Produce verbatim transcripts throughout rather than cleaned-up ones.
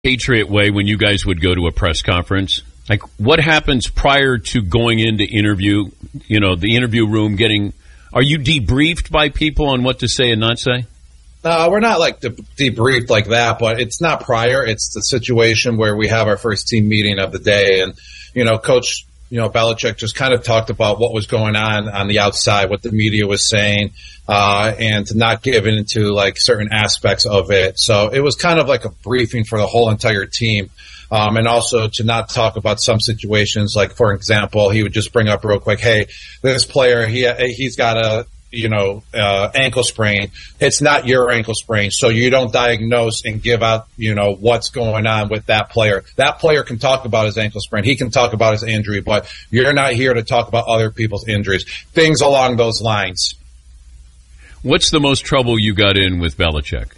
Patriot way when you guys would go to a press conference? Like, what happens prior to going into interview, you know, the interview room getting, are you debriefed by people on what to say and not say? No, we're not like de- debriefed like that, but it's not prior. It's the situation where we have our first team meeting of the day. And, you know, Coach, you know, Belichick just kind of talked about what was going on on the outside, what the media was saying, uh, and to not give into like certain aspects of it. So it was kind of like a briefing for the whole entire team. Um, and also to not talk about some situations, like, for example, he would just bring up real quick, hey, this player, he, he's got a, you know, uh, ankle sprain. It's not your ankle sprain. So you don't diagnose and give out, you know, what's going on with that player. That player can talk about his ankle sprain. He can talk about his injury, but you're not here to talk about other people's injuries. Things along those lines. What's the most trouble you got in with Belichick?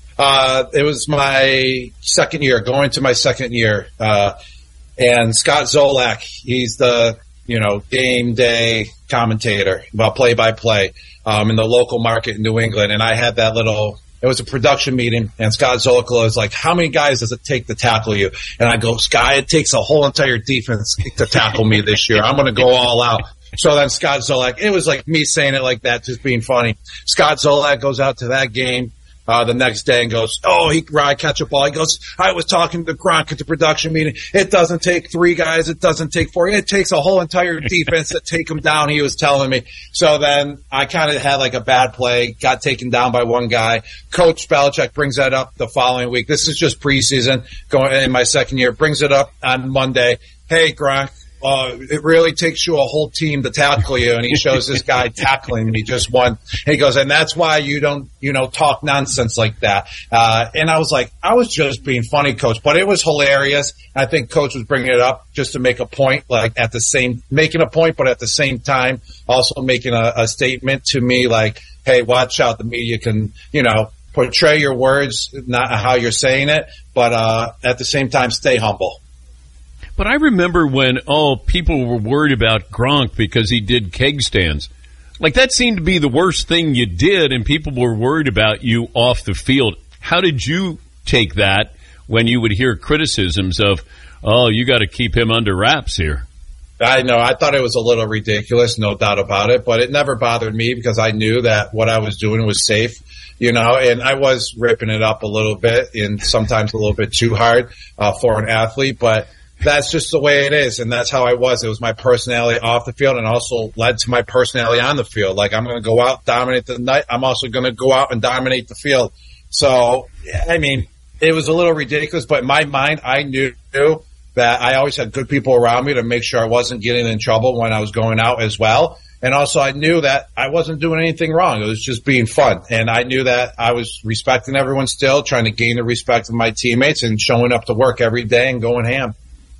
Uh, it was my second year, going to my second year. Uh, and Scott Zolak, he's the, you know, game day commentator, well, play by play, um, in the local market in New England. And I had that little, it was a production meeting, and Scott Zolak was like, how many guys does it take to tackle you? And I go, Scott, it takes a whole entire defense to tackle me this year. I'm going to go all out. So then Scott Zolak, it was like me saying it like that, just being funny. Scott Zolak goes out to that game. Uh, the next day and goes, oh, he, I catch a ball. He goes, I was talking to Gronk at the production meeting. It doesn't take three guys. It doesn't take four. It takes a whole entire defense to take him down, he was telling me. So then I kind of had like a bad play, got taken down by one guy. Coach Belichick brings that up the following week. This is just preseason going in my second year. Brings it up on Monday. Hey, Gronk. Uh, it really takes you a whole team to tackle you. And he shows this guy tackling me just one. And he goes, and that's why you don't, you know, talk nonsense like that. Uh, and I was like, I was just being funny, Coach, but it was hilarious. I think Coach was bringing it up just to make a point, like at the same, making a point, but at the same time, also making a, a statement to me like, hey, watch out. The media can, you know, portray your words, not how you're saying it, but, uh, at the same time, stay humble. But I remember when, oh, people were worried about Gronk because he did keg stands. Like, that seemed to be the worst thing you did, and people were worried about you off the field. How did you take that when you would hear criticisms of, oh, you got to keep him under wraps here? I know. I thought it was a little ridiculous, no doubt about it, but it never bothered me because I knew that what I was doing was safe, you know, and I was ripping it up a little bit and sometimes a little bit too hard uh, for an athlete, but that's just the way it is, and that's how I was. It was my personality off the field and also led to my personality on the field. Like, I'm going to go out, dominate the night. I'm also going to go out and dominate the field. So, I mean, it was a little ridiculous, but in my mind, I knew that I always had good people around me to make sure I wasn't getting in trouble when I was going out as well. And also I knew that I wasn't doing anything wrong. It was just being fun. And I knew that I was respecting everyone still, trying to gain the respect of my teammates and showing up to work every day and going ham.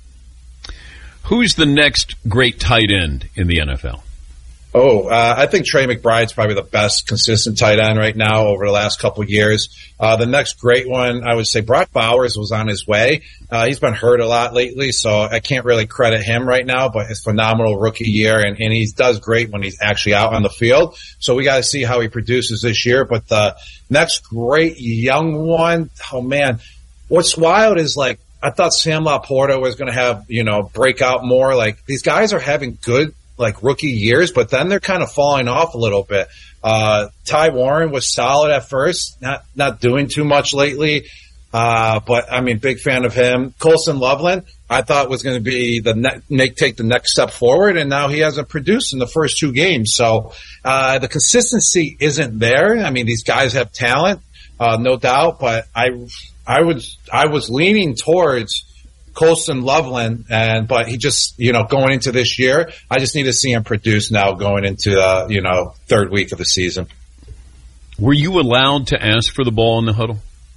Who's the next great tight end in the N F L? Oh, uh, I think Trey McBride's probably the best consistent tight end right now over the last couple of years. Uh, the next great one, I would say Brock Bowers was on his way. Uh, he's been hurt a lot lately, so I can't really credit him right now, but it's phenomenal rookie year, and, and he does great when he's actually out on the field. So we got to see how he produces this year. But the next great young one, oh man, what's wild is like, I thought Sam Laporta was going to have, you know, break out more. Like, these guys are having good, like, rookie years, but then they're kind of falling off a little bit. Uh, Ty Warren was solid at first, not, not doing too much lately. Uh, but I mean, big fan of him. Colson Loveland, I thought was going to be the ne- make, take the next step forward, and now he hasn't produced in the first two games. So, uh, the consistency isn't there. I mean, these guys have talent, uh, no doubt, but I, I was, I was leaning towards Colson Loveland, and but he just, you know, going into this year, I just need to see him produce now going into the, you know, third week of the season. Were you allowed to ask for the ball in the huddle?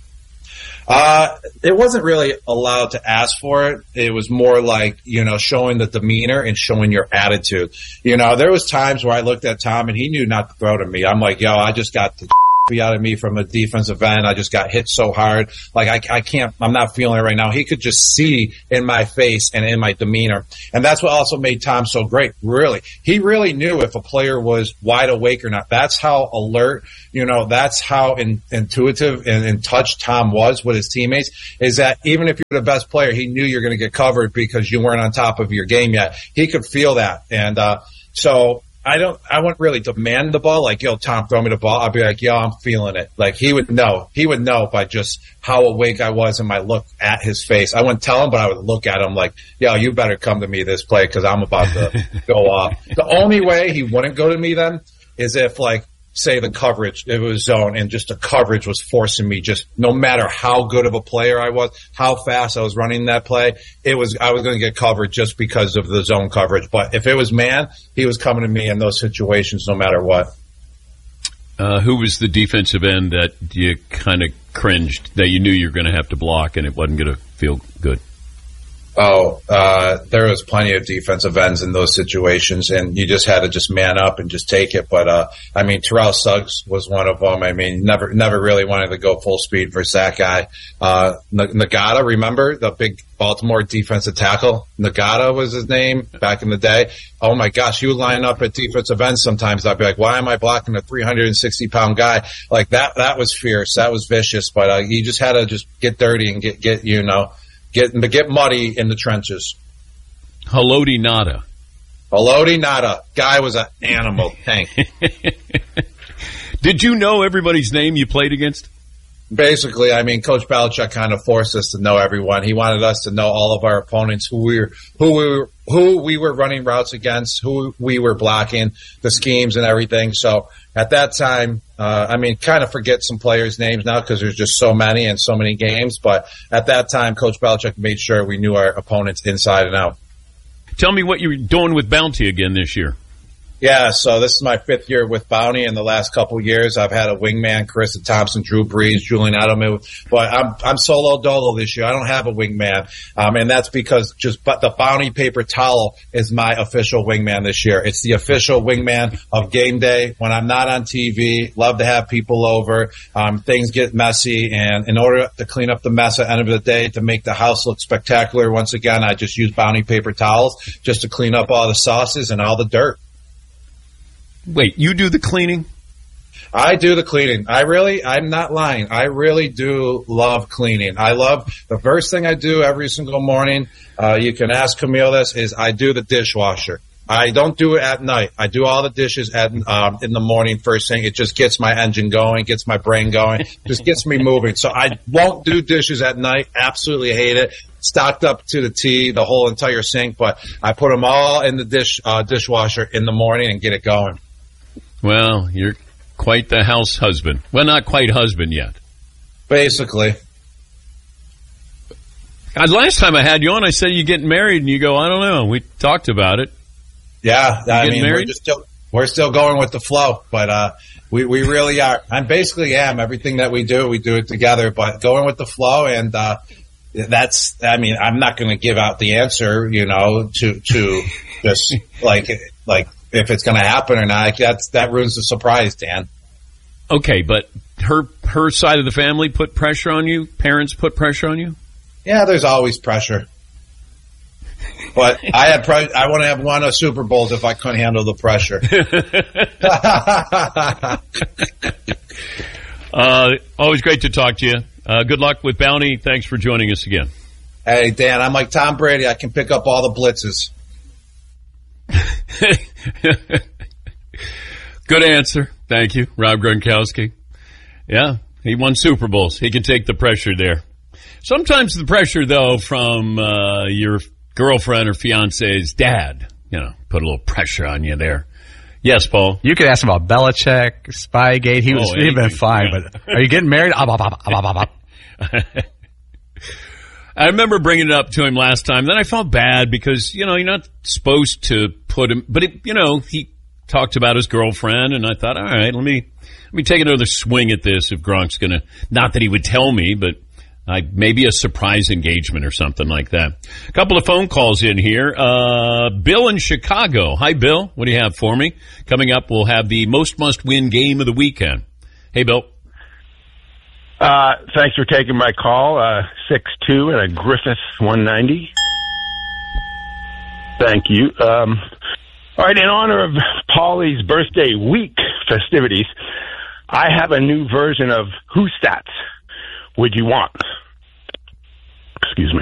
Uh, it wasn't really allowed to ask for it. It was more like, you know, showing the demeanor and showing your attitude. You know, there was times where I looked at Tom and he knew not to throw to me. I'm like, yo, I just got the sloppy out of me from a defensive end. I just got hit so hard. Like, I, I can't, I'm not feeling it right now. He could just see in my face and in my demeanor. And that's what also made Tom so great, really. He really knew if a player was wide awake or not. That's how alert, you know, that's how in, intuitive and in touch Tom was with his teammates, is that even if you're the best player, he knew you're going to get covered because you weren't on top of your game yet. He could feel that. And, uh, so I don't, I wouldn't really demand the ball. Like, yo, Tom, throw me the ball. I'd be like, yo, I'm feeling it. Like, he would know. He would know by just how awake I was and my look at his face. I wouldn't tell him, but I would look at him like, yo, you better come to me this play because I'm about to go off. The only way he wouldn't go to me then is if, like, say the coverage, it was zone, and just the coverage was forcing me, just no matter how good of a player I was, how fast I was running that play, it was, I was going to get covered just because of the zone coverage. But if it was man, he was coming to me in those situations no matter what. Uh, who was the defensive end that you kind of cringed, that you knew you were going to have to block and it wasn't going to feel good? Oh, uh, there was plenty of defensive ends in those situations, and you just had to just man up and just take it. But, uh, I mean, Terrell Suggs was one of them. I mean, never, never really wanted to go full speed versus that guy. Uh, Nagata, remember the big Baltimore defensive tackle? Nagata was his name back in the day. Oh my gosh, he would line up at defensive end sometimes. I'd be like, why am I blocking a three hundred sixty pound guy? Like that, that was fierce. That was vicious, but, uh, you just had to just get dirty and get, get, you know, Get get muddy in the trenches. Haloti Ngata. Haloti Ngata. Guy was an animal. Tank. Did you know everybody's name you played against? Basically, I mean, Coach Belichick kind of forced us to know everyone. He wanted us to know all of our opponents, who we were, who we were, who we were running routes against, who we were blocking, the schemes and everything. So at that time, uh, I mean, kind of forget some players' names now because there's just so many and so many games. But at that time, Coach Belichick made sure we knew our opponents inside and out. Tell me what you're doing with Bounty again this year. Yeah, so this is my fifth year with Bounty. In the last couple of years, I've had a wingman, Carissa Thompson, Drew Brees, Julian Edelman, but I'm I'm solo dolo this year. I don't have a wingman, um, and that's because just but the Bounty paper towel is my official wingman this year. It's the official wingman of game day when I'm not on T V. Love to have people over. Um, things get messy, and in order to clean up the mess at the end of the day to make the house look spectacular, once again, I just use Bounty paper towels just to clean up all the sauces and all the dirt. Wait, you do the cleaning? I do the cleaning. I really, I'm not lying. I really do love cleaning. I love, the first thing I do every single morning, uh, you can ask Camille this, is I do the dishwasher. I don't do it at night. I do all the dishes at, um, in the morning first thing. It just gets my engine going, gets my brain going, just gets me moving. So I won't do dishes at night. Absolutely hate it. Stocked up to the T, the whole entire sink, but I put them all in the dish, uh, dishwasher in the morning and get it going. Well, you're quite the house husband. Well, not quite husband yet. Basically. God, last time I had you on, I said you're getting married, and you go, I don't know. We talked about it. Yeah, you I mean, married? we're just still we're still going with the flow, but uh, we we really are. I basically am. Everything that we do, we do it together, but going with the flow, and uh, that's. I mean, I'm not going to give out the answer, you know, to to just like like. if it's going to happen or not. That's, that ruins the surprise, Dan. Okay, but her her side of the family put pressure on you? Parents put pressure on you? Yeah, there's always pressure. But I had pre- I want to have won a Super Bowls if I couldn't handle the pressure. uh, always great to talk to you. Uh, good luck with Bounty. Thanks for joining us again. Hey, Dan, I'm like Tom Brady. I can pick up all the blitzes. Good answer. Thank you, Rob Gronkowski. Yeah, he won Super Bowls. He can take the pressure there. Sometimes the pressure, though, from uh, your girlfriend or fiance's dad, you know, put a little pressure on you there. Yes, Paul. You could ask him about Belichick, Spygate. He was oh, he'd been fine, yeah. But are you getting married? I remember bringing it up to him last time. Then I felt bad because, you know, you're not supposed to put him, but it, you know, he talked about his girlfriend, and I thought, all right, let me let me take another swing at this. If Gronk's gonna, not that he would tell me, but I, maybe a surprise engagement or something like that. A couple of phone calls in here. Uh, Bill in Chicago. Hi, Bill. What do you have for me? Coming up, we'll have the most must-win game of the weekend. Hey, Bill. Uh, thanks for taking my call. Uh, six two and a Griffith one ninety. Thank you. Um, all right, in honor of Paulie's birthday week festivities, I have a new version of Who Stats Would You Want? Excuse me.